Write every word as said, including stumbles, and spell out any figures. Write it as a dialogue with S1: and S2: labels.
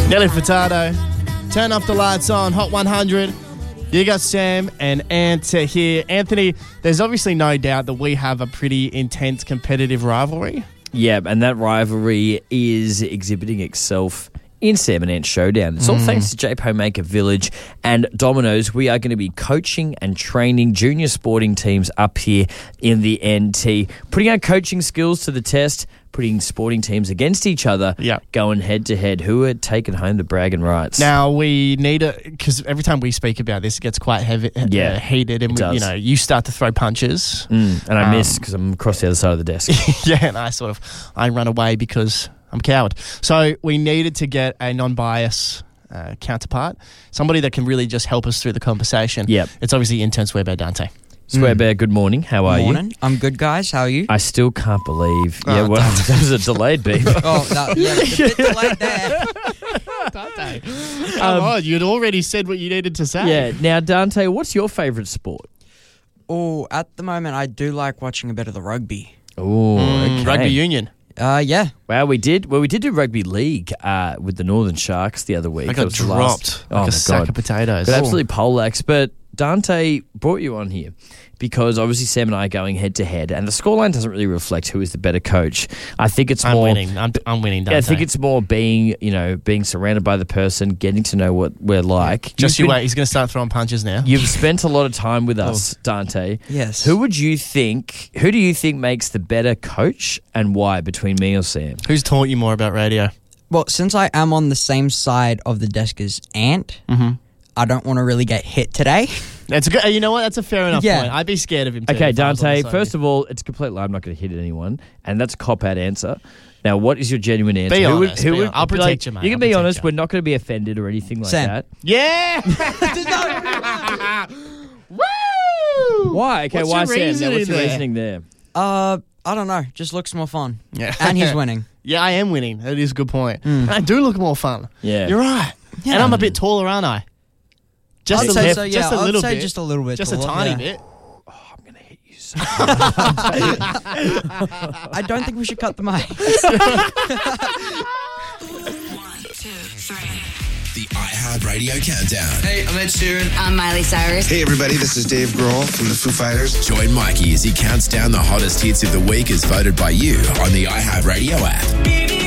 S1: Nelly Furtado. Turn off the lights on Hot one hundred. You got Sam and Anta here. Anthony, there's obviously no doubt that we have a pretty intense competitive rivalry.
S2: Yeah, and that rivalry is exhibiting itself in Sam and Ant Showdown. It's all mm. thanks to Jape Homemaker Village and Domino's. We are going to be coaching and training junior sporting teams up here in the N T, putting our coaching skills to the test, putting sporting teams against each other,
S1: yep.
S2: going head-to-head. Who are taking home the bragging rights?
S1: Now, we need a... Because every time we speak about this, it gets quite heavy,
S2: yeah,
S1: uh, heated, and we, you know, you start to throw punches.
S2: Mm, and I
S1: um,
S2: miss because I'm across the other side of the desk.
S1: Yeah, and I sort of... I run away because I'm a coward. So we needed to get a non-bias uh, counterpart, somebody that can really just help us through the conversation.
S2: Yep.
S1: It's obviously intern Swearbear Dante.
S2: Swearbear, mm. good morning. How are
S3: morning.
S2: you?
S3: I'm good, guys. How are you?
S2: I still can't believe.
S1: Oh,
S2: yeah, well, that was a delayed beep.
S3: oh, that, yeah, it's a bit delayed there.
S1: Dante. Come um, on, you'd already said what you needed to say.
S2: Yeah. Now, Dante, what's your favourite sport?
S3: Oh, at the moment, I do like watching a bit of the rugby.
S2: Oh,
S1: mm,
S2: okay.
S1: Rugby union.
S3: Uh, yeah.
S2: Well, we did. Well, we did do rugby league uh, with the Northern Sharks the other week.
S1: I got dropped last, like
S2: oh
S1: a sack
S2: God.
S1: of potatoes.
S2: Got absolutely poleaxed. But Dante brought you on here because obviously Sam and I are going head to head, and the scoreline doesn't really reflect who is the better coach. I think it's
S1: I'm
S2: more
S1: winning. I'm, I'm winning. Dante.
S2: Yeah, I think it's more being, you know, being surrounded by the person, getting to know what we're like.
S1: Just
S2: You've
S1: you
S2: been,
S1: wait. He's going to start throwing punches now.
S2: You've spent a lot of time with us,
S1: oh.
S2: Dante.
S3: Yes.
S2: Who would you think? Who do you think makes the better coach, and why? Between me or Sam?
S1: Who's taught you more about radio?
S3: Well, since I am on the same side of the desk as Ant,
S1: mm-hmm.
S3: I don't want to really get hit today.
S1: That's a good. You know what? That's a fair enough
S3: yeah.
S1: point. I'd be scared of him too.
S2: Okay, Dante, first of all, it's a complete lie. I'm not going to hit anyone, and that's a cop-out answer. Now, what is your genuine answer?
S1: Be
S2: who
S1: honest.
S2: Would, who
S1: be
S2: would,
S1: honest. I'll protect
S2: like,
S1: you, mate.
S2: You can
S1: I'll
S2: be honest.
S1: You.
S2: We're not going to be offended or anything like
S3: Sam.
S2: that.
S1: Yeah! Woo!
S2: Why? Okay,
S1: What's
S2: why
S1: your
S2: Sam? Now, what's your
S1: there?
S2: reasoning there?
S3: Uh, I don't know. Just looks more fun.
S1: Yeah.
S3: And he's winning.
S1: Yeah, I am winning. That is a good point.
S3: Mm.
S1: I do look more fun.
S2: Yeah.
S1: You're right.
S3: Yeah.
S1: And I'm a bit taller, aren't I? Just
S3: I'd
S1: a
S3: say
S1: little,
S3: so, yeah.
S1: just a
S3: I'd
S1: little
S3: say
S1: bit.
S3: just a little bit.
S1: Just
S3: taller,
S1: a tiny
S3: yeah.
S1: bit.
S2: Oh, I'm going to hit you so
S3: I don't think we should cut the mic.
S4: One, two, three.
S5: The iHeartRadio Countdown.
S6: Hey, I'm Ed Sheeran.
S4: I'm Miley Cyrus.
S7: Hey everybody, this is Dave Grohl from the Foo Fighters.
S5: Join Mikey as he counts down the hottest hits of the week as voted by you on the iHeartRadio app.